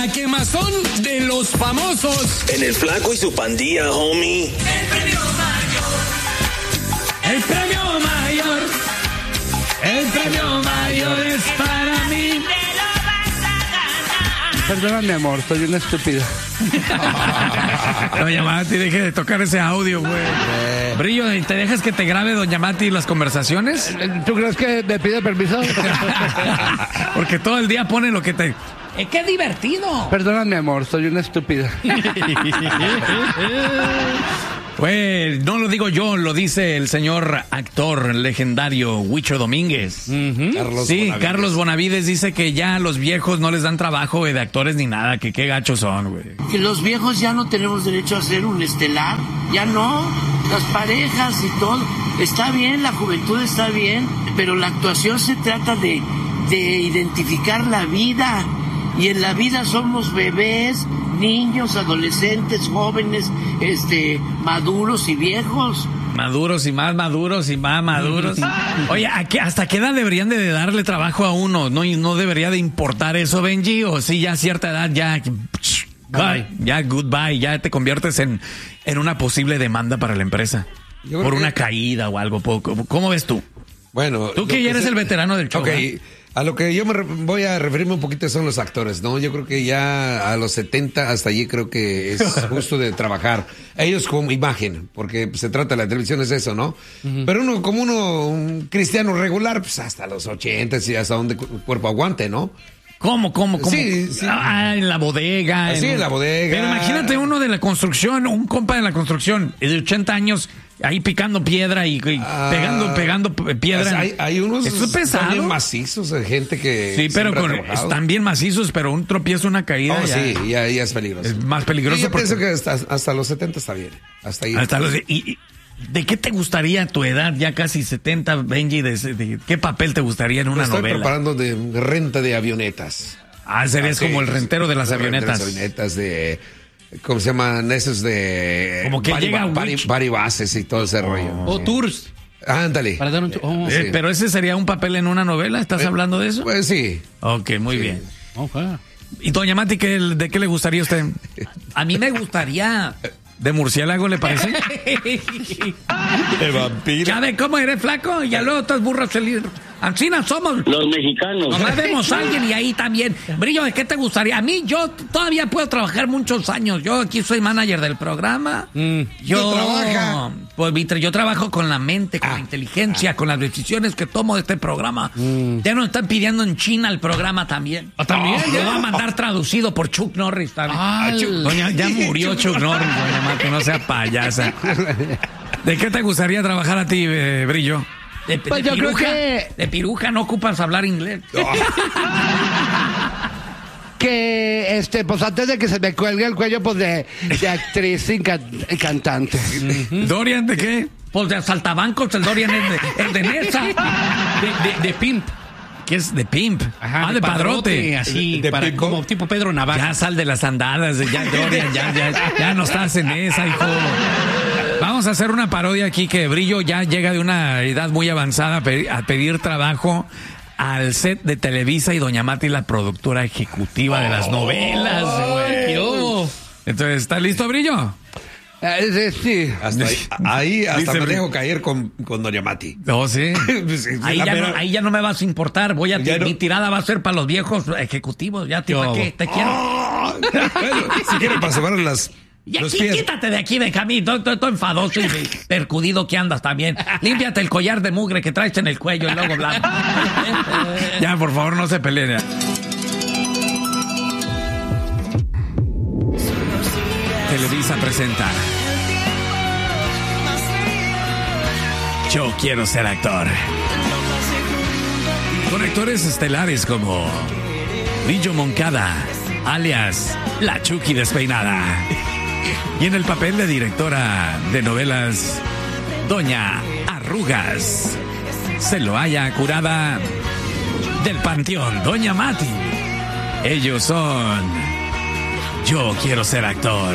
La quemazón de los famosos. En el Flaco y su pandilla, homie. El premio mayor. El premio mayor. El premio mayor es para mí. Te lo vas a ganar. Perdóname, amor, soy una estúpida. Doña Mati, deje de tocar ese audio, güey. Brillo, ¿te dejas que te grabe Doña Mati las conversaciones? ¿Tú crees que me pide permiso? Porque todo el día pone lo que te... ¡Qué divertido! Perdóname, amor, soy una estúpida. Pues no lo digo yo, lo dice el señor actor legendario Huicho Domínguez. Carlos Bonavides dice que ya los viejos no les dan trabajo, güey, de actores ni nada, que qué gachos son, güey. Que los viejos ya no tenemos derecho a ser un estelar, ya no, las parejas y todo. Está bien, la juventud está bien, pero la actuación se trata de identificar la vida. Y en la vida somos bebés, niños, adolescentes, jóvenes, maduros y viejos. Maduros y más maduros y más maduros. Oye, ¿hasta qué edad deberían de darle trabajo a uno? ¿No debería de importar eso, Benji? ¿O sí, ya a cierta edad ya... Bye. Ya goodbye, ya te conviertes en una posible demanda para la empresa? Por una caída o algo poco. ¿Cómo ves tú? Bueno... Tú que ya eres el veterano del show. Ok, a lo que yo voy a referirme un poquito son los actores, ¿no? Yo creo que ya a los 70 hasta allí creo que es justo de trabajar. Ellos como imagen, porque se trata de la televisión, es eso, ¿no? Pero un cristiano regular, pues hasta los 80 y hasta donde el cuerpo aguante, ¿no? ¿Cómo? Sí. En la bodega. Sí, en la bodega. Pero imagínate uno de la construcción, un compa de la construcción, de 80 años, ahí picando piedra y pegando piedra. Pues hay unos ¿eso es pesado? También macizos, gente que... Sí, pero están bien macizos, pero un tropiezo, una caída. Sí, ya es peligroso. Es más peligroso. Yo pienso que hasta los 70 está bien. Hasta ahí. ¿Y de qué te gustaría a tu edad, ya casi 70, Benji? ¿De qué papel te gustaría en una novela? Estoy preparando de renta de avionetas. Serías como el rentero de las avionetas. De las avionetas ¿cómo se llaman? Esos de... Como que llega bases y todo ese rollo. O tours. Ándale. Para dar un sí. Pero ese sería un papel en una novela, ¿estás hablando de eso? Pues sí. Ok, muy bien. Okay. ¿Y doña Mati, de qué le gustaría a usted? A mí me gustaría... ¿De murciélago le parece? De vampiro. ¿Ya ve cómo eres, flaco? Ya luego estás burro salir. Ancina somos. Los mexicanos. Nomás vemos a alguien y ahí también. Brillo, ¿de qué te gustaría? A mí, yo todavía puedo trabajar muchos años. Yo aquí soy manager del programa. Yo trabaja. Pues, yo trabajo con la mente, con la inteligencia, con las decisiones que tomo de este programa. Ya nos están pidiendo en China el programa también. ¿También? Lo va a mandar traducido por Chuck Norris también. Doña, ya murió Chuck Norris, doña Mati, no sea payasa. ¿De qué te gustaría trabajar a ti, Brillo? Pues yo creo que... De piruja no ocupas hablar inglés. Que, pues antes de que se me cuelgue el cuello, pues de actriz y cantante. ¿Dorian de qué? Pues de asaltabancos, el Dorian es de Nesa. De pimp. ¿Qué es? De pimp. Ajá, de padrote. Así, como tipo Pedro Navaja. Ya sal de las andadas, ya Dorian, ya no estás en esa, hijo. Vamos a hacer una parodia aquí que Brillo ya llega de una edad muy avanzada a pedir trabajo al set de Televisa y doña Mati, la productora ejecutiva de las novelas, güey. Entonces, ¿estás listo, Brillo? Sí. Hasta ahí Dice, me dejo caer con doña Mati. Oh, sí. Ahí ya no me vas a importar. Mi tirada va a ser para los viejos ejecutivos. Ya, ¿para qué? Te quiero. Bueno, si quieren para salvar los pies. Quítate de aquí, Benjamín. Todo enfadoso y percudido que andas también. Límpiate el collar de mugre que traes en el cuello, el logo blanco. Ya, por favor, no se peleen. Televisa presenta Yo quiero ser actor. Con actores estelares como Brillo Moncada, alias La Chucky Despeinada. Y en el papel de directora de novelas, Doña Arrugas. Se lo haya curada del panteón, Doña Mati. Ellos son Yo quiero ser actor.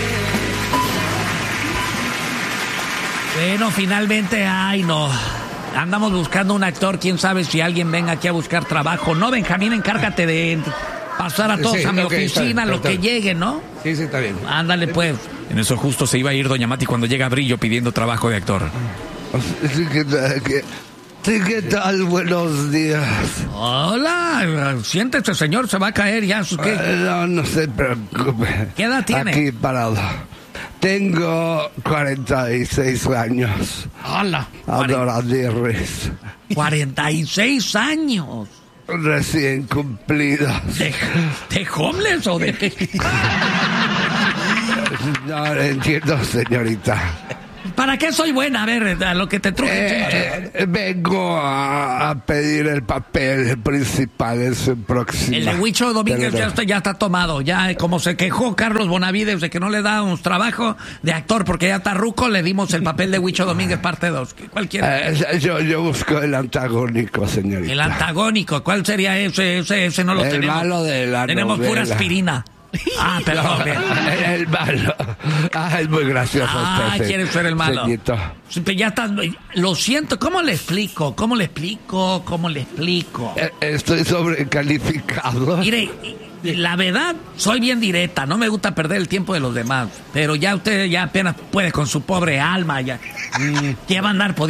Bueno, finalmente, ay no. andamos buscando un actor, quién sabe si alguien venga aquí a buscar trabajo. No, Benjamín, encárgate de pasar a todos Sí, a mi ok, oficina, está lo que bien. llegue, ¿no? Sí, está bien. Ándale, pues. En eso justo se iba a ir doña Mati cuando llega Brillo pidiendo trabajo de actor. Sí, ¿qué tal? Buenos días. Hola, siéntese, señor, se va a caer ya. ¿Qué, No se preocupe. ¿Qué edad tiene? Aquí parado. Tengo 46 años. Hola. Adoradirris. 46 años. Recién cumplidos. ¿De homeless o de...? No entiendo, señorita. ¿Para qué soy buena? A ver, a lo que te truje. Vengo a pedir el papel principal en su próxima. El de Huicho Domínguez ya está tomado. Ya, como se quejó Carlos Bonavides de que no le dábamos trabajo de actor porque ya está ruco, le dimos el papel de Huicho Domínguez parte 2. Cualquiera. Yo busco el antagónico, señorita. El antagónico. ¿Cuál sería ese? Ese no lo tenemos. El malo de la Tenemos novela. pura aspirina. Ah, perdón. Bien. El malo. Es muy gracioso. Ah, usted, ¿quieres ser el malo? señorito. Ya está. Lo siento. ¿Cómo le explico? Estoy sobrecalificado. Mire, la verdad, soy bien directa. No me gusta perder el tiempo de los demás. Pero ya usted ya apenas puede con su pobre alma. Ya va a andar